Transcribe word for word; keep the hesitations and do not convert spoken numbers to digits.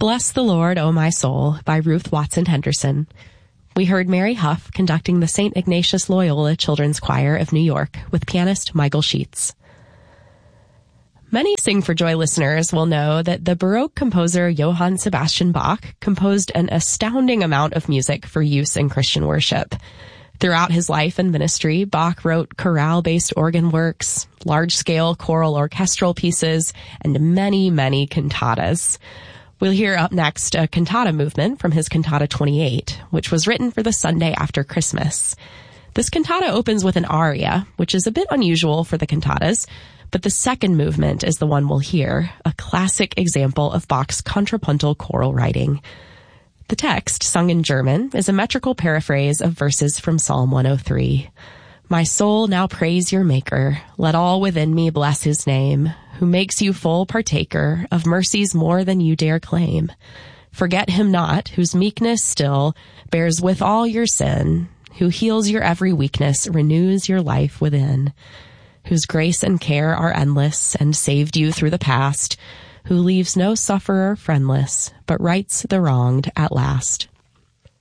Bless the Lord, O My Soul by Ruth Watson Henderson. We heard Mary Huff conducting the Saint Ignatius Loyola Children's Choir of New York with pianist Michael Sheets. Many Sing for Joy listeners will know that the Baroque composer Johann Sebastian Bach composed an astounding amount of music for use in Christian worship. Throughout his life and ministry, Bach wrote chorale-based organ works, large-scale choral orchestral pieces, and many, many cantatas. We'll hear up next a cantata movement from his Cantata twenty-eight, which was written for the Sunday after Christmas. This cantata opens with an aria, which is a bit unusual for the cantatas, but the second movement is the one we'll hear, a classic example of Bach's contrapuntal choral writing. The text, sung in German, is a metrical paraphrase of verses from Psalm one oh three. My soul now praise your Maker. Let all within me bless his name, who makes you full partaker of mercies more than you dare claim. Forget him not, whose meekness still bears with all your sin, who heals your every weakness, renews your life within, whose grace and care are endless and saved you through the past, who leaves no sufferer friendless, but rights the wronged at last.